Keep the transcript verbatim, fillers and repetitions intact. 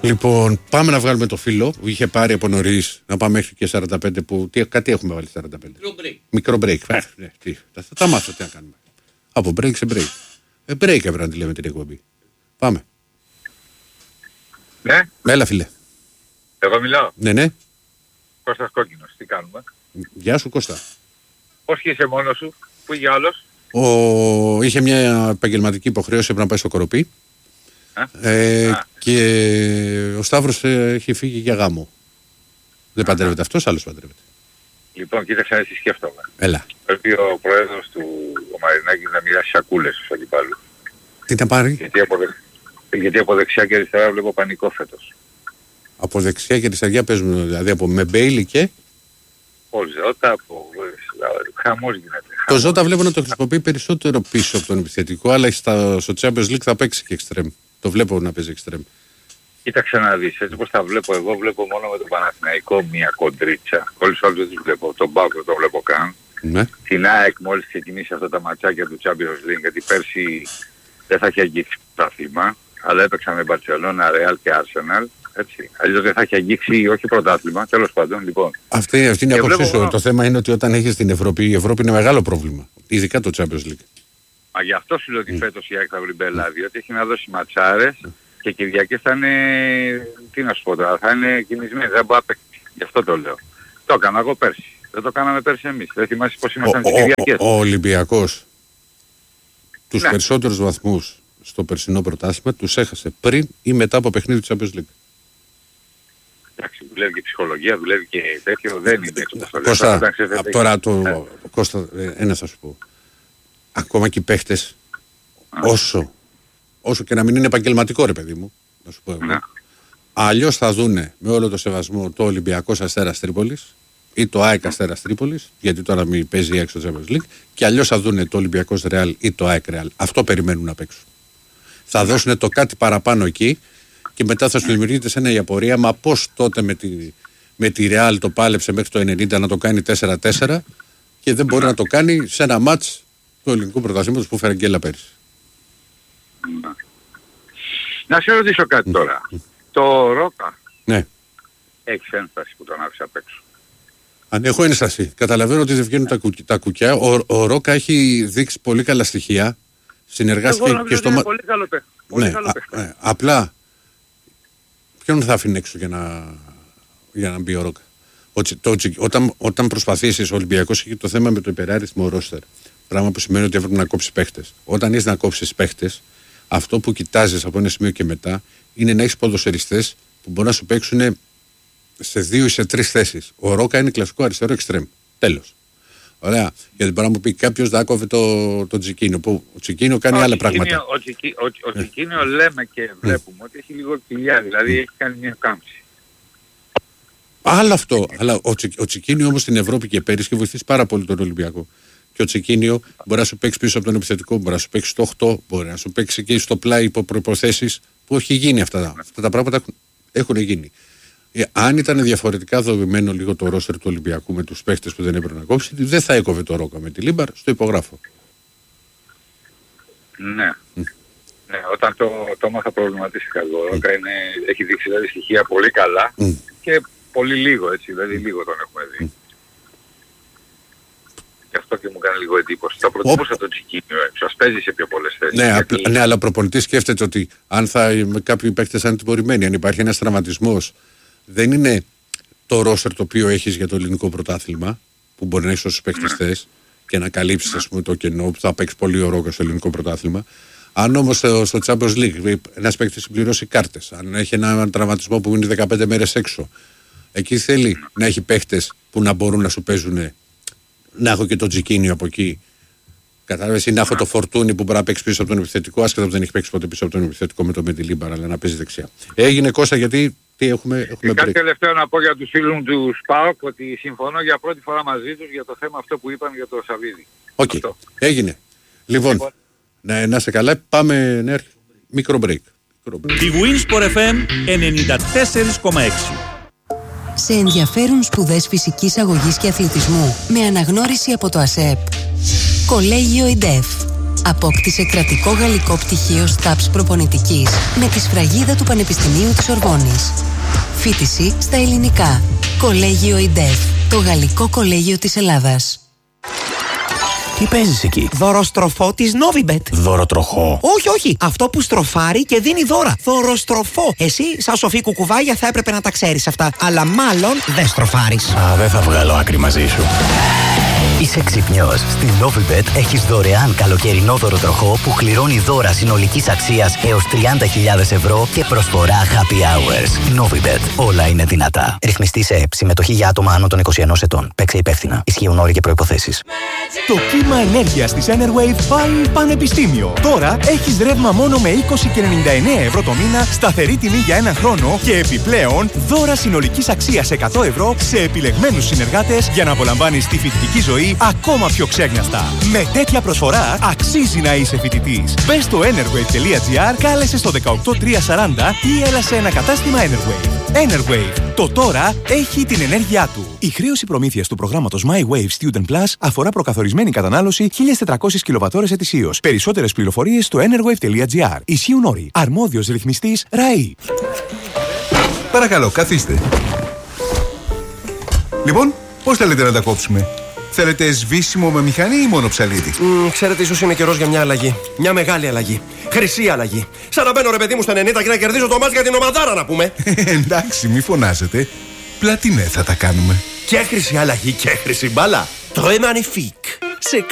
Λοιπόν, πάμε να βγάλουμε το φίλο που είχε πάρει από νωρίς να πάμε μέχρι και σαράντα πέντε που. Τι, κάτι έχουμε βάλει σαράντα πέντε. Μικρό break. Μικρό break. Ε, ναι, τι, θα, θα τα μάθω τι να κάνουμε. Από break σε break. Ε, break έπρεπε να τη λέμε την εκπομπή. Πάμε. Ναι. Έλα, φίλε. Εγώ μιλάω. Ναι, ναι. Κώστας Κόκκινος. Τι κάνουμε. Γεια σου, Κώστα. Πώς και είσαι μόνος σου. Πού είχε άλλος. Ο... Είχε μια επαγγελματική υποχρέωση, έπρεπε να πάει στο Κοροπή. Ε, και ο Σταύρος ε, έχει φύγει για γάμο. Δεν παντρεύεται αυτός, άλλος παντρεύεται. Λοιπόν, κοίταξα να τι σκέφτομαι. Έλα. Πρέπει ο πρόεδρος του ο Μαρινάκης να μοιράσει σακούλες στους αντιπάλους. Τι να πάρει. Γιατί από, δε... Γιατί από δεξιά και αριστερά βλέπω πανικό φέτος. Από δεξιά και αριστερά παίζουν, δηλαδή από με Μπέιλι και. Ο Ζώτα, από... χαμός γίνεται. Το Ζώτα βλέπω να το χρησιμοποιεί περισσότερο πίσω από τον επιθετικό, αλλά στα... στο Champions League θα παίξει και εξτρέμ. Το βλέπω να παίζει εξτρέμ. Κοίταξε να δεις, έτσι πως τα βλέπω εγώ, βλέπω μόνο με τον Παναθηναϊκό μια κοντρίτσα. Όλους όλους δεν τους βλέπω, τον Πάοκ δεν το βλέπω καν. Ναι. Την ΑΕΚ μόλις ξεκινήσει αυτά τα ματσάκια του Champions League, γιατί πέρσι δεν θα έχει αγγίξει το πρωτάθλημα, αλλά έπαιξαν με Μπαρτσελόνα, Ρεάλ και Arsenal. Έτσι. Αλλιώς δεν θα έχει αγγίξει όχι πρωτάθλημα, τέλος πάντων. Λοιπόν. Αυτή, αυτή είναι η άποψή σου. Βλέπω... Το θέμα είναι ότι όταν έχεις την Ευρώπη, η Ευρώπη είναι μεγάλο πρόβλημα. Ειδικά το Champions League. Μα γι' αυτό σου λέω ότι mm. φέτος η ΑΕΚ θα βρει μπέλα, διότι έχει να δώσει ματσάρες mm. και Κυριακές θα είναι, τι να σου πω τώρα, θα είναι κινησμένοι, δεν μπορεί να παίξει. Γι' αυτό το λέω. Το έκανα εγώ πέρσι. Δεν το κάναμε πέρσι εμείς. Δεν θυμάσαι πως ήμασταν στις Κυριακές. Ο, ο, ο Ολυμπιακός τους ναι. περισσότερους βαθμούς στο περσινό πρωτάθλημα τους έχασε πριν ή μετά από παιχνίδι του Champions League. Εντάξει, δουλεύει και ψυχολογία, δουλεύει και τέτοιο, δεν είναι έτσι. Κώστα, τώρα το, ε. Κώστα, ένα θα σου πω. Ακόμα και οι παίχτες, όσο, όσο και να μην είναι επαγγελματικό ρε παιδί μου, να σου πω εγώ, ναι. αλλιώς θα δούνε με όλο το σεβασμό το Ολυμπιακός Αστέρας Τρίπολης ή το ΑΕΚ Αστέρας Τρίπολης, γιατί τώρα μην παίζει έξω το Champions League, και αλλιώς θα δούνε το Ολυμπιακός Ρεάλ ή το ΑΕΚ Ρεάλ. Αυτό περιμένουν να παίξουν. Θα δώσουν το κάτι παραπάνω εκεί και μετά θα σου δημιουργείται σε ένα η απορία, μα πώς τότε με τη, με τη Ρεάλ το πάλεψε μέχρι το ενενήντα να το κάνει τέσσερα τέσσερα και δεν μπορεί να το κάνει σε ένα μάτς του ελληνικού πρωταθλήματος που φέρε γκέλα πέρυσι. Να σε ρωτήσω κάτι τώρα. Mm. Το Ρόκα. Ναι. Έχεις ένσταση που τον άφησε απ' έξω. Αν έχω ένσταση. Καταλαβαίνω ότι δεν βγαίνουν τα, κουκ, τα κουκιά. Ο, ο Ρόκα έχει δείξει πολύ καλά στοιχεία. Συνεργάστηκε εγώ και στο... Είναι πολύ καλό παίχτη. Ναι, α, ε, απλά ποιον θα αφήνει έξω για να, για να μπει ο Ρόκα. Ο, το, όταν, όταν προσπαθήσεις, ο Ολυμπιακός έχει το θέμα με το υπεράριθμο ρόστερ. Πράγμα που σημαίνει ότι έπρεπε να κόψει παίχτες. Όταν είσαι να κόψεις παίχτες, αυτό που κοιτάζεις από ένα σημείο και μετά είναι να έχεις ποδοσφαιριστές που μπορούν να σου παίξουν σε δύο ή σε τρεις θέσεις. Ο Ρόκα είναι κλασικό αριστερό εξτρέμ. Τέλος. Ωραία. Γιατί μπορεί να μου πει κάποιος να κόβει το, το Τζικίνιο. Που ο Τζικίνιο κάνει ο άλλα Τζικίνιο, πράγματα. Ο, Τζικί, ο, ο Τζικίνιο λέμε και βλέπουμε ότι έχει λίγο κοιλιά, δηλαδή έχει κάνει μια κάμψη. Άλλο αυτό. Αλλά ο, Τσι, ο Τσικίνιο όμως στην Ευρώπη και πέρυσι και βοηθήσει πάρα πολύ τον Ολυμπιακό. Και ο Τσικίνιο μπορεί να σου παίξει πίσω από τον επιθετικό, μπορεί να σου παίξει στο οκτώ, μπορεί να σου παίξει και στο πλάι υπό προϋποθέσεις που έχει γίνει αυτά. Αυτά τα πράγματα έχουν, έχουν γίνει. Ε, αν ήταν διαφορετικά δομημένο λίγο το ρόστερ του Ολυμπιακού με τους παίχτες που δεν έπρεπε να κόψει, δεν θα έκοβε το Ρόκα με τη Λίμπαρ, στο υπογράφω. Ναι. Mm. Ναι, όταν το, το έμαθα προβληματίστηκα εγώ. Ο Ρόκα είναι, έχει δείξει δηλαδή στοιχεία πολύ καλά mm. και πολύ λίγο έτσι, δηλαδή λίγο τον έχουμε δει. Mm. Γι' αυτό και μου κάνει λίγο εντύπωση. Θα προτιμούσα τον Τσικίνιο έξω, ας παίζει σε πιο πολλές θέσεις. Ναι, γιατί... ναι, αλλά ο προπονητής σκέφτεται ότι αν θα, με κάποιοι παίκτες είναι τιμωρημένοι, αν υπάρχει ένας τραυματισμός, δεν είναι το ρόστερ το οποίο έχεις για το ελληνικό πρωτάθλημα, που μπορεί να έχεις όσους παίκτες θες και να καλύψεις ας πούμε, το κενό που θα παίξει πολύ ο Ρόκα στο ελληνικό πρωτάθλημα. Αν όμως στο, στο Champions League ένας παίκτης συμπληρώσει κάρτες, αν έχει έναν τραυματισμό που είναι δεκαπέντε μέρες έξω, εκεί θέλει να έχει παίκτες που να μπορούν να σου παίζουν. Να έχω και το Τζικίνιο από εκεί. Κατάλαβες, ή να έχω το Φορτούνι που μπορεί να παίξει πίσω από τον επιθετικό, άσχετα που δεν έχει παίξει ποτέ πίσω από τον επιθετικό με το Μεντιλίμπαρα, αλλά να παίζει δεξιά. Έγινε Κώστα γιατί τι έχουμε, έχουμε και κάτι τελευταίο να πω για τους φίλους μου του ΣΠΑΟΚ ότι συμφωνώ για πρώτη φορά μαζί τους για το θέμα αυτό που είπαν για το Σαββίδι. Οκ, okay. Έγινε. Λοιπόν, λοιπόν. Να, να σε καλά, πάμε ναι, μικρό break. Η Winsport εφ εμ ενενήντα τέσσερα κόμμα έξι. Σε ενδιαφέρουν σπουδές φυσικής αγωγής και αθλητισμού με αναγνώριση από το ΑΣΕΠ. Κολέγιο ΙΝΤΕΦ. Απόκτησε κρατικό γαλλικό πτυχίο ΣΤΑΠΣ προπονητικής με τη σφραγίδα του Πανεπιστημίου της Σορβόνης. Φοιτηση στα ελληνικά. Κολέγιο ΙΝΤΕΦ, το γαλλικό κολέγιο της Ελλάδας. Τι παίζεις εκεί? Δωροστροφό της Novibet. Δωροτροχό? Όχι, όχι. Αυτό που στροφάρει και δίνει δώρα. Δωροστροφό. Εσύ, σαν σοφή κουκουβάγια, θα έπρεπε να τα ξέρεις αυτά. Αλλά μάλλον δεν στροφάρεις. Α, δεν θα βγάλω άκρη μαζί σου. Είσαι ξυπνιός. Στην Novibet έχεις δωρεάν καλοκαιρινό δωροτροχό που κληρώνει δώρα συνολικής αξίας έως τριάντα χιλιάδες ευρώ και προσφορά happy hours. Novibet. Όλα είναι δυνατά. Ρυθμιστή σε ΕΠ. Συμμετοχή για άτομα άνω των είκοσι ενός ετών. Παίξε υπεύθυνα. Ισχύουν όροι και προϋποθέσεις. Το κύμα ενέργειας της Enerwave πάει πανεπιστήμιο. Τώρα έχεις ρεύμα μόνο με είκοσι και ενενήντα εννέα ευρώ το μήνα, σταθερή τιμή για έναν χρόνο και επιπλέον δώρα συνολικής αξίας εκατό ευρώ σε επιλεγμένους συνεργάτες για να απολαμβάνεις τη φοιτητική ζωή ακόμα πιο ξέγνιαστα. Με τέτοια προσφορά αξίζει να είσαι φοιτητής. Μπες στο enerwave τελεία gr, κάλεσε στο δεκαοκτώ τριακόσια σαράντα ή έλα σε ένα κατάστημα Enerwave. Enerwave. Το τώρα έχει την ενέργειά του. Η χρέωση προμήθειας του προγράμματος My Wave Student Plus αφορά προκαθορισμένη κατανάλωση χίλιες τετρακόσιες κιλοβατόρες ετησίως. Περισσότερες πληροφορίες στο enerwave τελεία gr. Ισχύουν όροι. Αρμόδιος ρυθμιστής ΡΑΗ. Παρακαλώ, καθίστε. Λοιπόν, πώς θέλετε να τα κόψουμε? Θέλετε σβήσιμο με μηχανή ή μόνο ψαλίδι? Mm, ξέρετε, ίσως είναι καιρός για μια αλλαγή. Μια μεγάλη αλλαγή. Χρυσή αλλαγή. Σαν να μπαίνω ρε παιδί μου στα ενενήντα και να κερδίζω το μάτς για την ομαδάρα, να πούμε. Εντάξει, μη φωνάζετε. Πλατινέ θα τα κάνουμε. Και χρυσή αλλαγή και χρυσή μπάλα. Très magnifique.